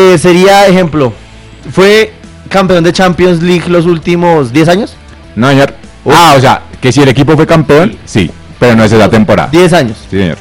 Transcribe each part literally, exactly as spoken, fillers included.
Eh, sería, ejemplo, ¿fue campeón de Champions League los últimos diez años? No, señor. Uf. Ah, o sea, que si el equipo fue campeón, sí, pero no es esa temporada. diez años. Sí, señor.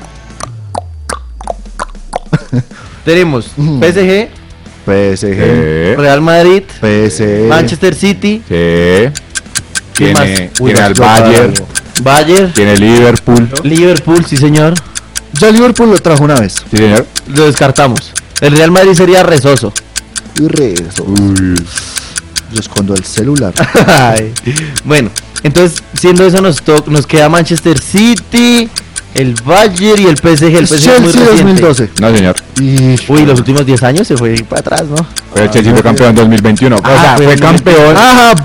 Tenemos P S G, P S G, Sí. Real Madrid, P S G, Manchester City, Sí. ¿Quién más? Tiene, Uy, tiene no, al yo Bayern, paro. Bayern, tiene Liverpool. Liverpool, sí señor. Ya Liverpool lo trajo una vez. Sí, señor. Lo descartamos. El Real Madrid sería rezoso. Y rezo. Yo escondo el celular. Ay. Bueno, entonces, siendo eso, nos, to- nos queda Manchester City, el Bayern y el P S G. El P S G es muy Chelsea reciente. dos mil doce. No, señor. Y... Uy, los últimos diez años se fue para atrás, ¿no? Pero el Chelsea fue campeón en dos mil veintiuno. Ah, o sea, fue fue en campeón. Ajá.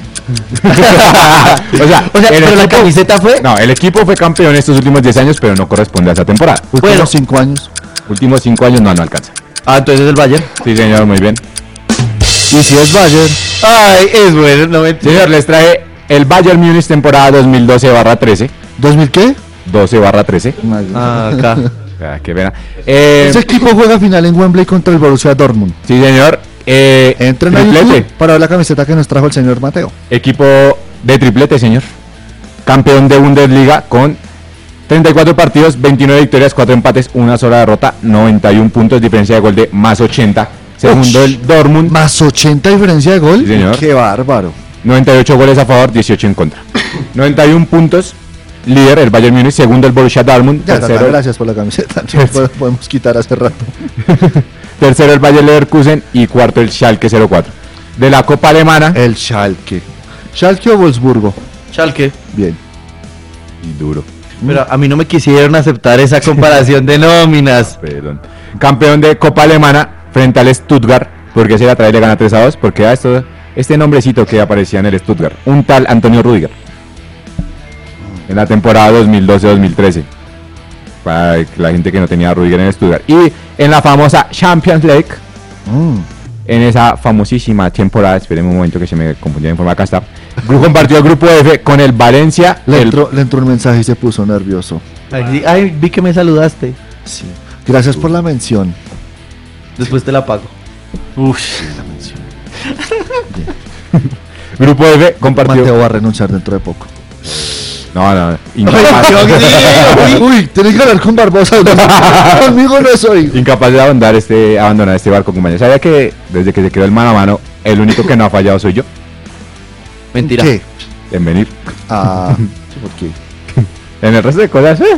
o sea, O sea, el pero la equipo- camiseta fue. No, el equipo fue campeón estos últimos diez años, pero no corresponde a esa temporada. Últimos Bueno. cinco años. Últimos cinco años no, no alcanza. Ah, entonces el Bayern. Sí, señor, muy bien. Y si es Bayern, Ay, es bueno, no me. Señor, les trae el Bayern Múnich temporada dos mil doce barra trece. ¿dos mil qué? doce barra trece. Ah, acá. Ah, qué pena. Eh, Ese equipo juega final en Wembley contra el Borussia Dortmund. sí, señor. Eh, Entren a triplete. YouTube para ver la camiseta que nos trajo el señor Mateo. Equipo de triplete, señor. Campeón de Bundesliga con treinta y cuatro partidos, veintinueve victorias, cuatro empates, una sola derrota, noventa y uno puntos, diferencia de gol de más ochenta. Segundo Ush. el Dortmund, Más ochenta diferencia de gol. Sí, señor. Qué bárbaro. noventa y ocho goles a favor, dieciocho en contra. noventa y uno puntos, líder el Bayern Múnich, segundo el Borussia Dortmund, Ya, Tata, tercero, gracias por la camiseta. Nos pod- podemos quitar hace rato. tercero el Bayer Leverkusen y cuarto el Schalke cero cuatro. De la Copa Alemana, El Schalke. ¿Schalke o Wolfsburgo? Schalke. Bien. y duro, Pero a mí no me quisieron aceptar esa comparación de nóminas. perdón. Campeón de Copa Alemana frente al Stuttgart, porque se la trae y le gana tres a dos, porque a esto, este nombrecito que aparecía en el Stuttgart, un tal Antonio Rudiger, en la temporada dos mil doce dos mil trece, para la gente que no tenía a Rudiger en el Stuttgart. Y en la famosa Champions League, Mm. en esa famosísima temporada, espérenme un momento que se me confundió en forma, acá está, compartió el grupo F con el Valencia, Le, el- entró, le entró un mensaje y se puso nervioso. Ay, sí, ay, vi que me saludaste. Sí. Gracias por la mención. Después te la pago. Uf. grupo F compartió... Mateo va a renunciar dentro de poco. No, no, incapaz, Uy, uy, tienes que hablar con Barbosa. Conmigo no soy. incapaz de abandonar este, abandonar este barco, compañero. ¿Sabía que desde que se quedó el mano a mano, el único que no ha fallado soy yo Mentira. ¿Qué? en venir? Ah, ¿por qué? En el resto de cosas, ¿eh?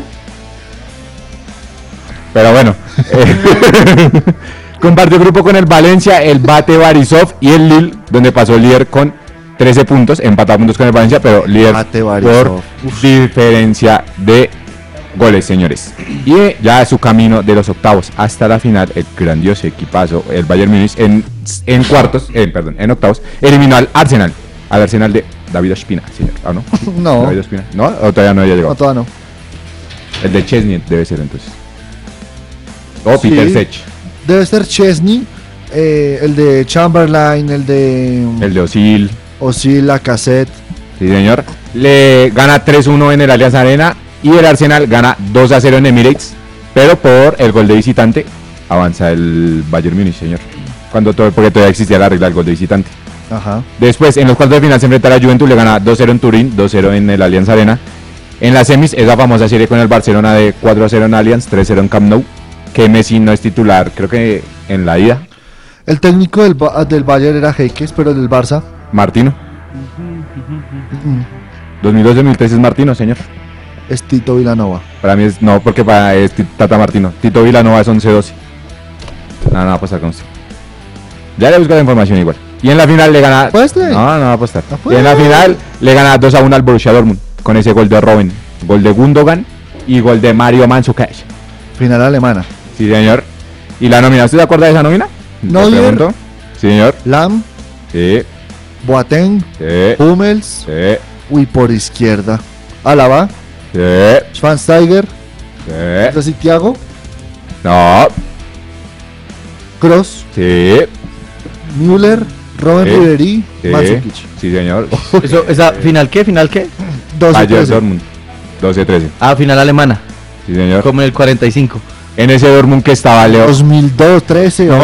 Pero bueno. eh, compartió grupo con el Valencia, el Bate Barisov y el Lille, donde pasó líder con trece puntos, empatado puntos con el Valencia, pero líder Bate por Barisov. diferencia de goles, señores. Y eh, ya su camino de los octavos hasta la final, el grandioso equipazo, el Bayern Múnich, en, en cuartos, eh, perdón, en octavos, eliminó al Arsenal, al Arsenal de David Ospina, señor. ¿Ah, no? No, David Ospina. ¿No? ¿O todavía no había llegado? no, todavía no. El de Chesney debe ser entonces. O Sí. Peter Sech, Debe ser Chesney, eh, el de Chamberlain, el de el de Osil. Osil, Lacazette. Sí, señor. Le gana tres uno en el Allianz Arena y el Arsenal gana dos a cero en Emirates, pero por el gol de visitante avanza el Bayern Múnich, señor. Cuando todo, porque todavía existía la regla del gol de visitante. Ajá. Después, en los cuartos de final se enfrenta a la Juventus, le gana dos cero en Turín, dos cero en el Allianz Arena. En las semis, esa famosa serie con el Barcelona de cuatro a cero en Allianz, tres cero en Camp Nou, que Messi no es titular, creo que en la ida. El técnico del, Ba- del Bayern era Heikes, pero el del Barça. Martino. mm, dos mil dos dos mil tres es Martino, señor. es Tito Vilanova. Para mí es, no, porque para es Ti- Tata Martino. Tito Vilanova es once doce. No, no va a pasar con usted. Ya le busco la información igual. Y en la final le gana... ¿Apueste? No, no va a apostar. Apueste. Y en la final le gana dos a uno al Borussia Dortmund. Con ese gol de Robben, gol de Gundogan y gol de Mario Mandzukic. Final alemana. Sí, señor. ¿Y la nómina? ¿Usted se acuerda de esa nómina? No, Le señor. pregunto. Sí, señor. Lam, Sí, Boateng, sí, Hummels. sí, Uy, por izquierda. Alaba, sí, Schweinsteiger, sí. Rossi, Thiago, No, Kroos, sí, Müller, Robben Sí. Ribery, sí, Mandzukic. sí, señor. Eso, esa, ¿final qué? ¿Final qué? doce Bayern trece. Dortmund. doce trece. Ah, final alemana. Sí, señor. Como en el cuarenta y cinco. En ese Dortmund que estaba Leo. dos mil dos, trece. No,